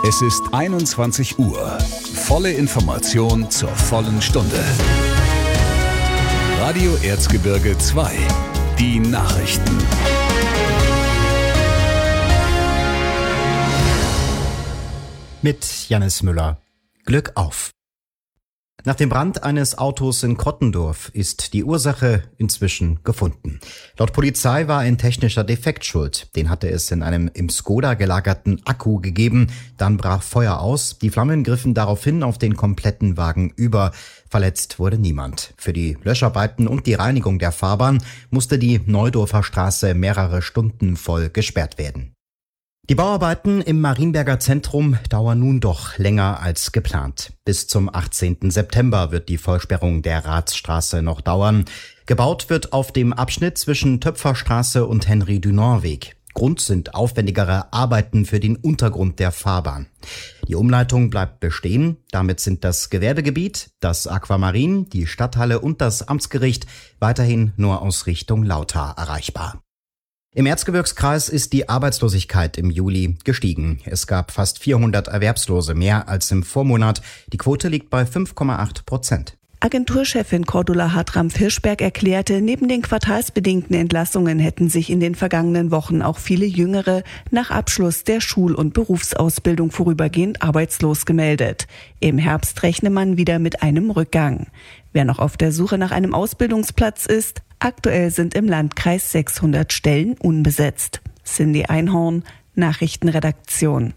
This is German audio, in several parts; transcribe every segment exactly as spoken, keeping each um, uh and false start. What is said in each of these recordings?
Es ist einundzwanzig Uhr. Volle Information zur vollen Stunde. Radio Erzgebirge zwei. Die Nachrichten. Mit Jannis Müller. Glück auf! Nach dem Brand eines Autos in Krottendorf ist die Ursache inzwischen gefunden. Laut Polizei war ein technischer Defekt schuld. Den hatte es in einem im Skoda gelagerten Akku gegeben. Dann brach Feuer aus. Die Flammen griffen daraufhin auf den kompletten Wagen über. Verletzt wurde niemand. Für die Löscharbeiten und die Reinigung der Fahrbahn musste die Neudorfer Straße mehrere Stunden voll gesperrt werden. Die Bauarbeiten im Marienberger Zentrum dauern nun doch länger als geplant. Bis zum achtzehnten September wird die Vollsperrung der Ratsstraße noch dauern. Gebaut wird auf dem Abschnitt zwischen Töpferstraße und Henry-Dunant-Weg. Grund sind aufwendigere Arbeiten für den Untergrund der Fahrbahn. Die Umleitung bleibt bestehen. Damit sind das Gewerbegebiet, das Aquamarin, die Stadthalle und das Amtsgericht weiterhin nur aus Richtung Lauter erreichbar. Im Erzgebirgskreis ist die Arbeitslosigkeit im Juli gestiegen. Es gab fast vierhundert Erwerbslose mehr als im Vormonat. Die Quote liegt bei fünf Komma acht Prozent. Agenturchefin Cordula Hartram-Hirschberg erklärte, neben den quartalsbedingten Entlassungen hätten sich in den vergangenen Wochen auch viele Jüngere nach Abschluss der Schul- und Berufsausbildung vorübergehend arbeitslos gemeldet. Im Herbst rechne man wieder mit einem Rückgang. Wer noch auf der Suche nach einem Ausbildungsplatz ist, aktuell sind im Landkreis sechshundert Stellen unbesetzt. Cindy Einhorn, Nachrichtenredaktion.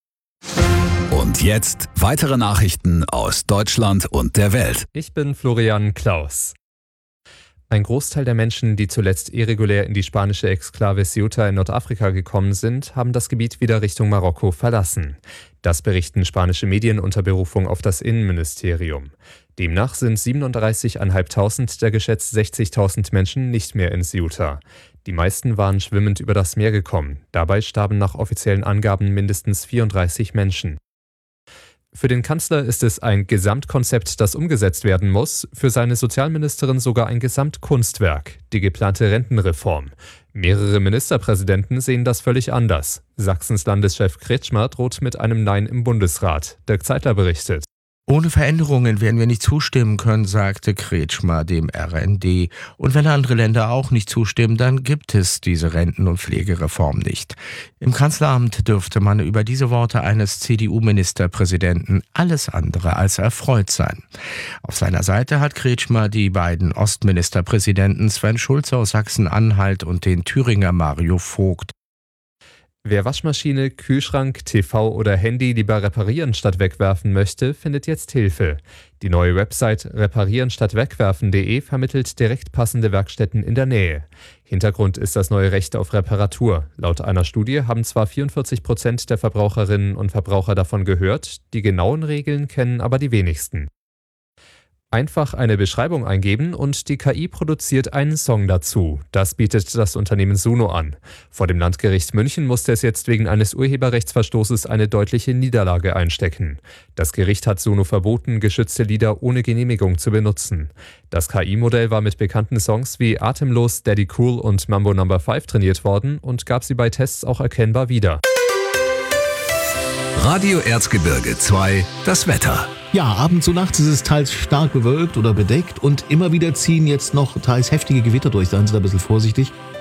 Und jetzt weitere Nachrichten aus Deutschland und der Welt. Ich bin Florian Klaus. Ein Großteil der Menschen, die zuletzt irregulär in die spanische Exklave Ceuta in Nordafrika gekommen sind, haben das Gebiet wieder Richtung Marokko verlassen. Das berichten spanische Medien unter Berufung auf das Innenministerium. Demnach sind siebenunddreißigtausendfünfhundert der geschätzt sechzigtausend Menschen nicht mehr in Ceuta. Die meisten waren schwimmend über das Meer gekommen. Dabei starben nach offiziellen Angaben mindestens vierunddreißig Menschen. Für den Kanzler ist es ein Gesamtkonzept, das umgesetzt werden muss, für seine Sozialministerin sogar ein Gesamtkunstwerk, die geplante Rentenreform. Mehrere Ministerpräsidenten sehen das völlig anders. Sachsens Landeschef Kretschmer droht mit einem Nein im Bundesrat. Dirk Zeitler berichtet. Ohne Veränderungen werden wir nicht zustimmen können, sagte Kretschmer dem R N D. Und wenn andere Länder auch nicht zustimmen, dann gibt es diese Renten- und Pflegereform nicht. Im Kanzleramt dürfte man über diese Worte eines C D U-Ministerpräsidenten alles andere als erfreut sein. Auf seiner Seite hat Kretschmer die beiden Ostministerpräsidenten Sven Schulze aus Sachsen-Anhalt und den Thüringer Mario Vogt. Wer Waschmaschine, Kühlschrank, T V oder Handy lieber reparieren statt wegwerfen möchte, findet jetzt Hilfe. Die neue Website reparieren statt wegwerfen punkt de vermittelt direkt passende Werkstätten in der Nähe. Hintergrund ist das neue Recht auf Reparatur. Laut einer Studie haben zwar vierundvierzig Prozent der Verbraucherinnen und Verbraucher davon gehört, die genauen Regeln kennen aber die wenigsten. Einfach eine Beschreibung eingeben und die K I produziert einen Song dazu. Das bietet das Unternehmen Suno an. Vor dem Landgericht München musste es jetzt wegen eines Urheberrechtsverstoßes eine deutliche Niederlage einstecken. Das Gericht hat Suno verboten, geschützte Lieder ohne Genehmigung zu benutzen. Das K I-Modell war mit bekannten Songs wie Atemlos, Daddy Cool und Mambo Number fünf trainiert worden und gab sie bei Tests auch erkennbar wieder. Radio Erzgebirge zwei, das Wetter. Ja, abends und nachts ist es teils stark bewölkt oder bedeckt und immer wieder ziehen jetzt noch teils heftige Gewitter durch. Seien Sie da ein bisschen vorsichtig.